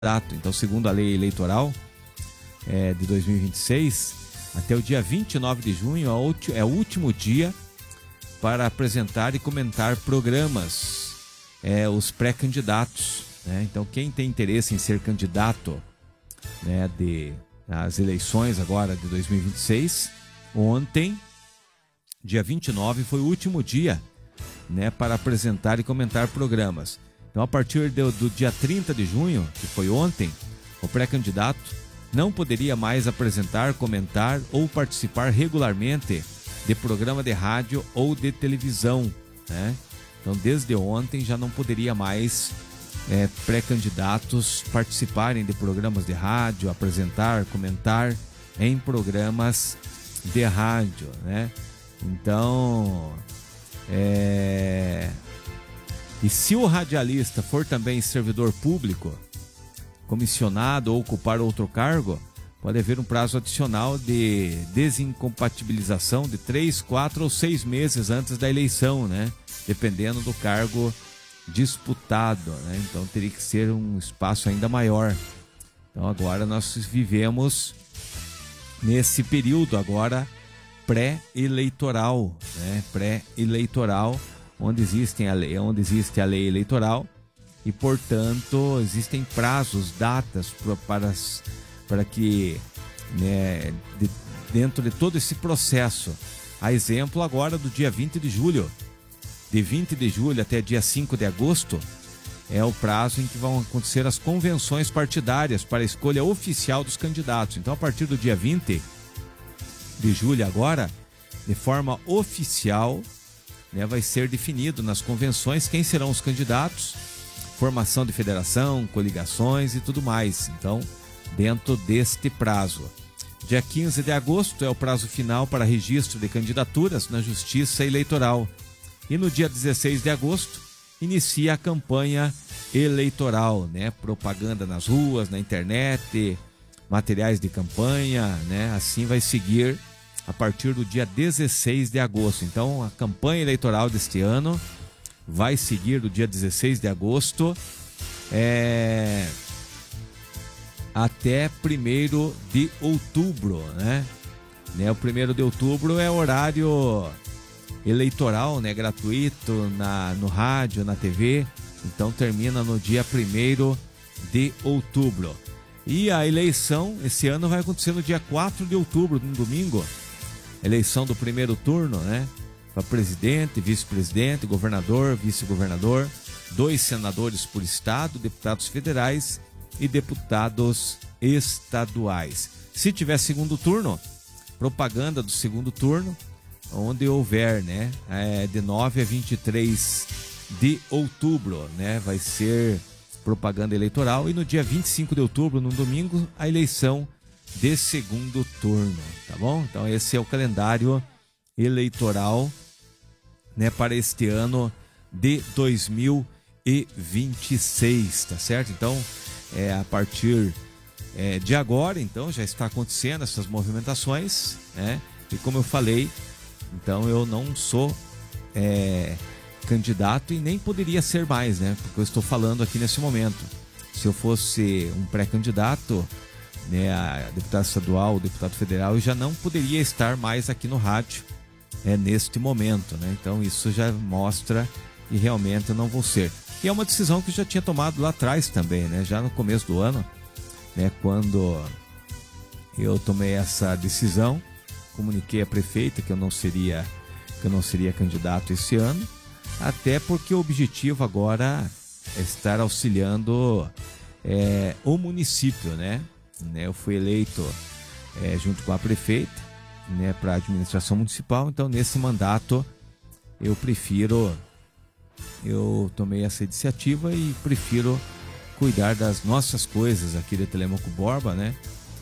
candidato. Então, segundo a lei eleitoral de 2026, até o dia 29 de junho é o último dia para apresentar e comentar programas, os pré-candidatos, né? Então, quem tem interesse em ser candidato, né, às eleições agora de 2026, ontem, dia 29, foi o último dia, né, para apresentar e comentar programas. Então, a partir do dia 30 de junho, que foi ontem, o pré-candidato não poderia mais apresentar, comentar ou participar regularmente de programa de rádio ou de televisão, né? Então, desde ontem já não poderia mais pré-candidatos participarem de programas de rádio, apresentar, comentar em programas de rádio, né? Então, e se o radialista for também servidor público, comissionado ou ocupar outro cargo, pode haver um prazo adicional de desincompatibilização de 3, 4 ou 6 meses antes da eleição, né? Dependendo do cargo disputado, né? Então teria que ser um espaço ainda maior. Então agora nós vivemos nesse período agora pré-eleitoral, né? Pré-eleitoral, onde existe a lei eleitoral e, portanto, existem prazos, datas para que, né, dentro de todo esse processo, a exemplo agora do dia 20 de julho, de 20 de julho até dia 5 de agosto, é o prazo em que vão acontecer as convenções partidárias para a escolha oficial dos candidatos. Então, a partir do dia 20 de julho agora, de forma oficial, né, vai ser definido nas convenções quem serão os candidatos, formação de federação, coligações e tudo mais. Então, dentro deste prazo. Dia 15 de agosto é o prazo final para registro de candidaturas na Justiça Eleitoral. E no dia 16 de agosto, inicia a campanha eleitoral, né? Propaganda nas ruas, na internet, materiais de campanha, né? Assim vai seguir a partir do dia 16 de agosto. Então, a campanha eleitoral deste ano vai seguir do dia 16 de agosto até 1º de outubro, né? O 1º de outubro é horário eleitoral, né? Gratuito no rádio, na TV. Então, termina no dia 1º de outubro. E a eleição esse ano vai acontecer no dia 4 de outubro, no domingo. Eleição do primeiro turno, né? Para presidente, vice-presidente, governador, vice-governador, 2 senadores por estado, deputados federais e deputados estaduais. Se tiver segundo turno, propaganda do segundo turno, onde houver, né? De 9 a 23 de outubro, né? Vai ser propaganda eleitoral. E no dia 25 de outubro, no domingo, a eleição de segundo turno, tá bom? Então esse é o calendário eleitoral, né, para este ano de 2026, tá certo? Então, a partir de agora, então, já está acontecendo essas movimentações, né? E como eu falei, então eu não sou candidato e nem poderia ser mais, né? Porque eu estou falando aqui nesse momento. Se eu fosse um pré-candidato, né, a deputado estadual, deputado federal, eu já não poderia estar mais aqui no rádio neste momento, né? Então isso já mostra que realmente eu não vou ser. E é uma decisão que eu já tinha tomado lá atrás também, né? Já no começo do ano, né, quando eu tomei essa decisão, comuniquei à prefeita que eu não seria candidato esse ano, até porque o objetivo agora é estar auxiliando o município, né? Eu fui eleito junto com a prefeita, né, para a administração municipal. Então, nesse mandato, eu tomei essa iniciativa e prefiro cuidar das nossas coisas aqui de Telêmaco Borba, né?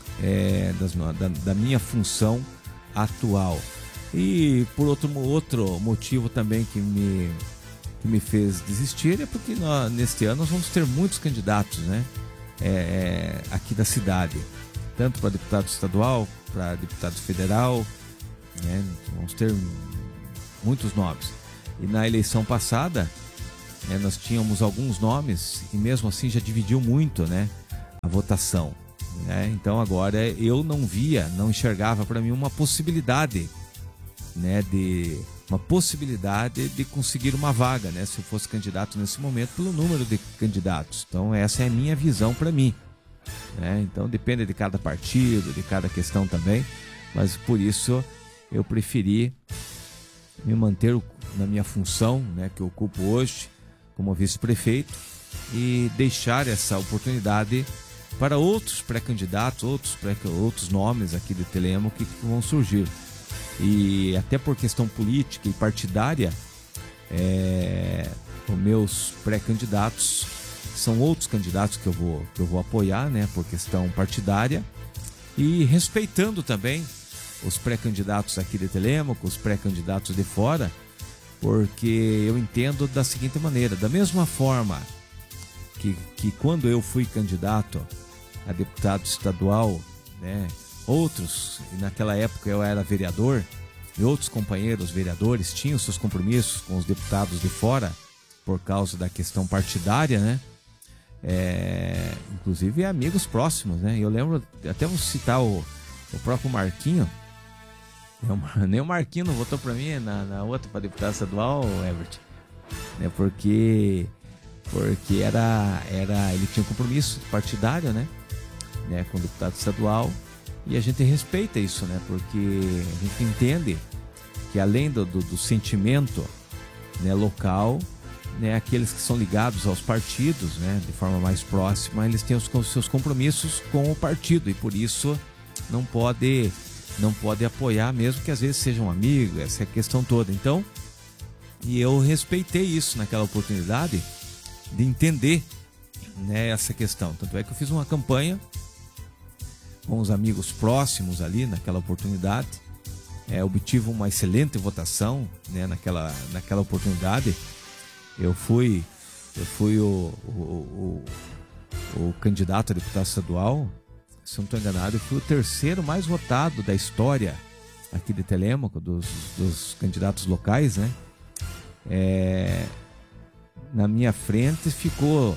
Da minha função atual. E por outro motivo também que me fez desistir é porque neste ano nós vamos ter muitos candidatos, né? Aqui da cidade, tanto para deputado estadual, para deputado federal, né? Vamos ter muitos nomes. E na eleição passada, nós tínhamos alguns nomes e mesmo assim já dividiu muito, né? a votação, né? Então agora eu não enxergava para mim uma possibilidade, né, de conseguir uma vaga, né, se eu fosse candidato nesse momento pelo número de candidatos. Então essa é a minha visão para mim, né? Então depende de cada partido, de cada questão também, mas por isso eu preferi me manter na minha função, né, que eu ocupo hoje como vice-prefeito, e deixar essa oportunidade para outros pré-candidatos, outros nomes aqui de Telêmaco que vão surgir. E até por questão política e partidária, os meus pré-candidatos são outros candidatos que eu vou apoiar, né, por questão partidária, e respeitando também os pré-candidatos aqui de Telêmaco, os pré-candidatos de fora, porque eu entendo da seguinte maneira: da mesma forma que quando eu fui candidato a deputado estadual, né, outros, e naquela época eu era vereador, e outros companheiros vereadores tinham seus compromissos com os deputados de fora por causa da questão partidária, né? Inclusive amigos próximos, né? Eu lembro, até vou citar o próprio Marquinho. Nem o Marquinho não votou para mim na outra, para deputado estadual, Everett, né? Porque ele tinha um compromisso partidário, né, com o deputado estadual, e a gente respeita isso, né, porque a gente entende que além do sentimento, né, local, né, aqueles que são ligados aos partidos, né, de forma mais próxima, eles têm os seus compromissos com o partido, e por isso não pode apoiar, mesmo que às vezes seja um amigo, essa é a questão toda. Então, e eu respeitei isso naquela oportunidade, de entender, né, essa questão. Tanto é que eu fiz uma campanha com os amigos próximos ali naquela oportunidade, obtive uma excelente votação, né, naquela oportunidade. Eu fui o candidato a deputado estadual, se eu não estou enganado, eu fui o terceiro mais votado da história aqui de Telêmaco, dos candidatos locais, né? Na minha frente ficou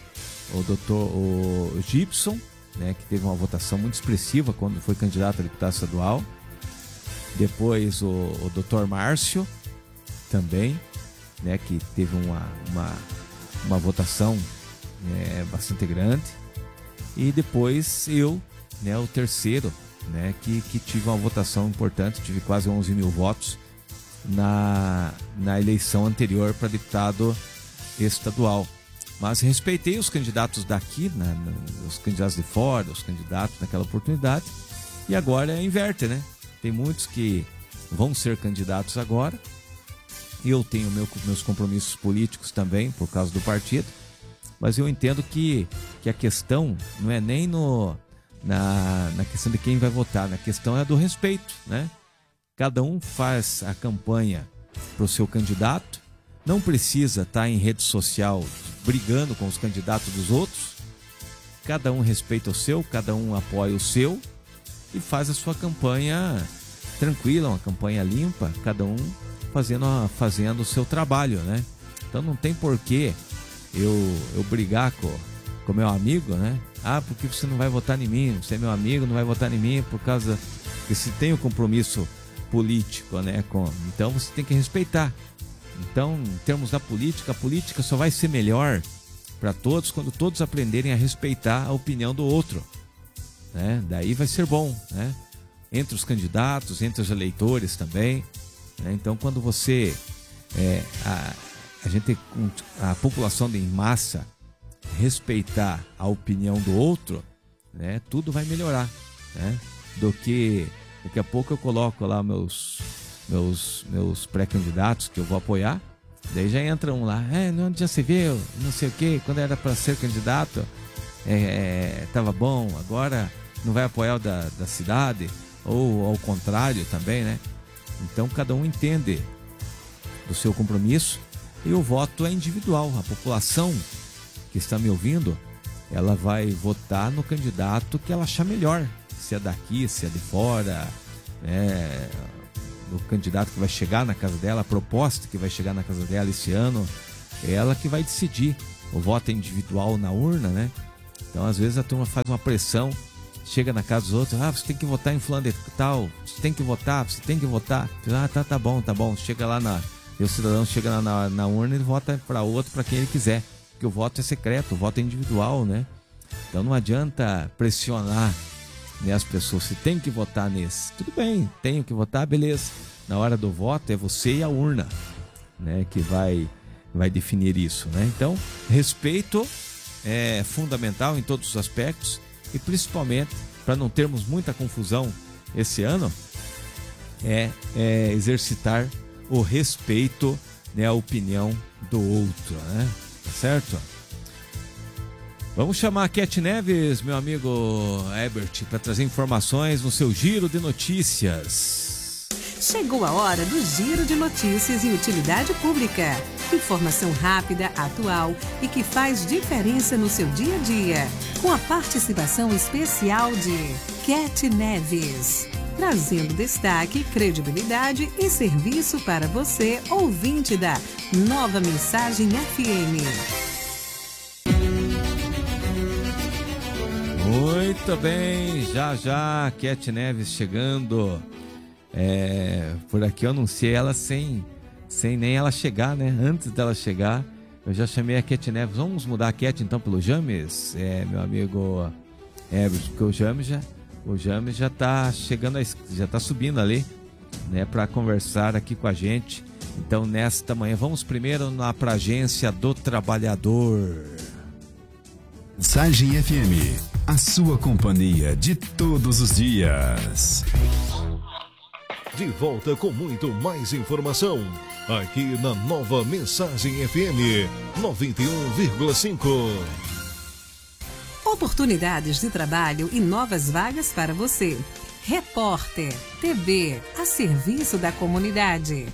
o Gibson, né, que teve uma votação muito expressiva quando foi candidato a deputado estadual. Depois o Dr. Márcio também, né, que teve uma votação bastante grande. E depois eu, né, o terceiro, né, que tive uma votação importante, tive quase 11 mil votos na eleição anterior para deputado estadual. Mas respeitei os candidatos daqui, os candidatos de fora, os candidatos naquela oportunidade, e agora inverte, né? Tem muitos que vão ser candidatos agora, e eu tenho meus compromissos políticos também por causa do partido, mas eu entendo que a questão não é nem na questão de quem vai votar, na questão é do respeito, né? Cada um faz a campanha para o seu candidato, não precisa estar em rede social brigando com os candidatos dos outros. Cada um respeita o seu, cada um apoia o seu e faz a sua campanha tranquila, uma campanha limpa, cada um fazendo o seu trabalho, né? Então não tem porquê eu brigar com meu amigo, né? Porque você não vai votar em mim, você é meu amigo, não vai votar em mim por causa que se tem o compromisso político, né? Então você tem que respeitar. Então, em termos da política, a política só vai ser melhor para todos quando todos aprenderem a respeitar a opinião do outro, né? Daí vai ser bom, né? Entre os candidatos, entre os eleitores também, né? Então, quando você a população em massa respeitar a opinião do outro, né? Tudo vai melhorar, né? Do que daqui a pouco eu coloco lá meus pré-candidatos que eu vou apoiar, daí já entra um lá, onde já se viu, não sei o que, quando era para ser candidato tava bom, agora não vai apoiar o da cidade, ou ao contrário também, né? Então cada um entende do seu compromisso e o voto é individual. A população que está me ouvindo, ela vai votar no candidato que ela achar melhor, se é daqui, se é de fora, o candidato que vai chegar na casa dela, a proposta que vai chegar na casa dela esse ano, é ela que vai decidir. O voto é individual na urna, né? Então, às vezes, a turma faz uma pressão, chega na casa dos outros, você tem que votar em fulano de tal, você tem que votar. Tá bom. Chega lá e o cidadão chega lá na urna e vota para outro, para quem ele quiser. Porque o voto é secreto, o voto é individual, né? Então, não adianta pressionar, né, as pessoas. Você tem que votar nesse. Tudo bem, tenho que votar, beleza. Na hora do voto é você e a urna, né, que vai definir isso, né? Então, respeito é fundamental em todos os aspectos e principalmente para não termos muita confusão esse ano, é exercitar o respeito, né, à opinião do outro, né? Tá certo? Vamos chamar a Cat Neves, meu amigo Herbert, para trazer informações no seu Giro de Notícias. Chegou a hora do Giro de Notícias e Utilidade Pública. Informação rápida, atual e que faz diferença no seu dia a dia. Com a participação especial de Cat Neves. Trazendo destaque, credibilidade e serviço para você, ouvinte da Nova Mensagem FM. Muito bem, já Cat Neves chegando. Por aqui eu anunciei ela sem nem ela chegar, né? Antes dela chegar, eu já chamei a Cat Neves. Vamos mudar a Cat então pelo James, meu amigo Herbert, porque o James já tá chegando, já tá subindo ali, né? Para conversar aqui com a gente. Então nesta manhã, vamos primeiro pra Agência do Trabalhador. Mensagem FM, a sua companhia de todos os dias. De volta com muito mais informação, aqui na Nova Mensagem FM 91,5. Oportunidades de trabalho e novas vagas para você. Repórter TV, a serviço da comunidade.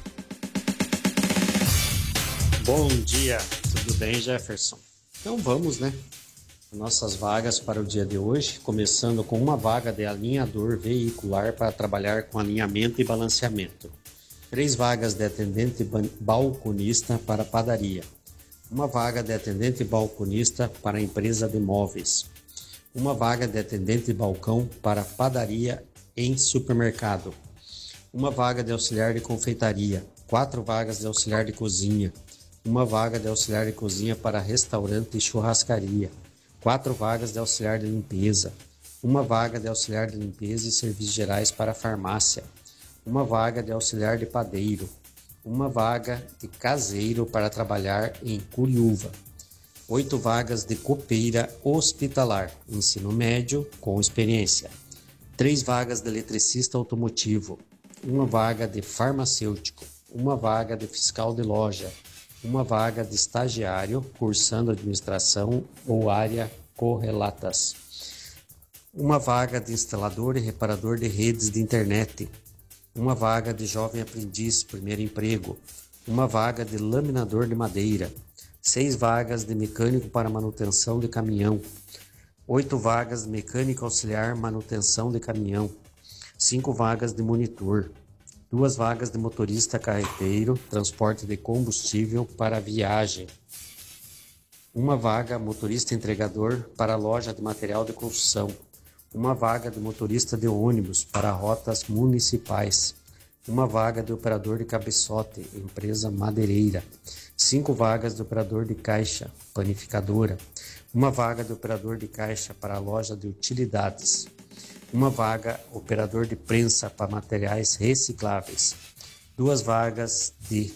Bom dia, tudo bem, Jefferson? Então vamos, né? Nossas vagas para o dia de hoje, começando com uma vaga de alinhador veicular para trabalhar com alinhamento e balanceamento. 3 vagas de atendente balconista para padaria. Uma vaga de atendente balconista para empresa de móveis. Uma vaga de atendente balcão para padaria em supermercado. Uma vaga de auxiliar de confeitaria. 4 vagas de auxiliar de cozinha. Uma vaga de auxiliar de cozinha para restaurante e churrascaria. 4 vagas de auxiliar de limpeza, uma vaga de auxiliar de limpeza e serviços gerais para farmácia, uma vaga de auxiliar de padeiro, uma vaga de caseiro para trabalhar em Curiúva, 8 vagas de copeira hospitalar, ensino médio com experiência, 3 vagas de eletricista automotivo, uma vaga de farmacêutico, uma vaga de fiscal de loja, uma vaga de estagiário cursando administração ou área correlatas, uma vaga de instalador e reparador de redes de internet, uma vaga de jovem aprendiz, primeiro emprego, uma vaga de laminador de madeira, 6 vagas de mecânico para manutenção de caminhão, 8 vagas de mecânico auxiliar manutenção de caminhão, 5 vagas de monitor, 2 vagas de motorista carreteiro, transporte de combustível para viagem. Uma vaga motorista entregador para loja de material de construção. Uma vaga de motorista de ônibus para rotas municipais. Uma vaga de operador de cabeçote, empresa madeireira. 5 vagas de operador de caixa, panificadora. Uma vaga de operador de caixa para a loja de utilidades. Uma vaga operador de prensa para materiais recicláveis, 2 vagas de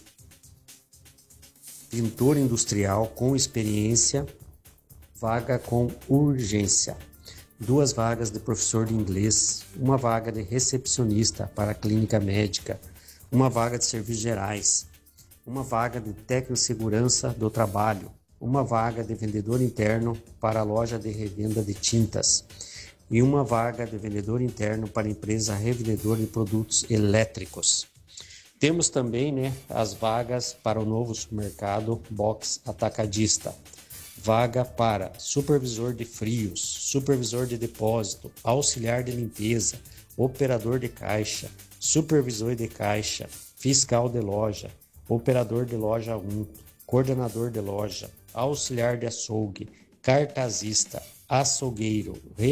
pintor industrial com experiência, vaga com urgência, 2 vagas de professor de inglês, uma vaga de recepcionista para a clínica médica, uma vaga de serviços gerais, uma vaga de técnico de segurança do trabalho, uma vaga de vendedor interno para a loja de revenda de tintas, e uma vaga de vendedor interno para a empresa revendedora de produtos elétricos. Temos também, as vagas para o novo supermercado Box Atacadista. Vaga para supervisor de frios, supervisor de depósito, auxiliar de limpeza, operador de caixa, supervisor de caixa, fiscal de loja, operador de loja 1, coordenador de loja, auxiliar de açougue, cartazista, açougueiro.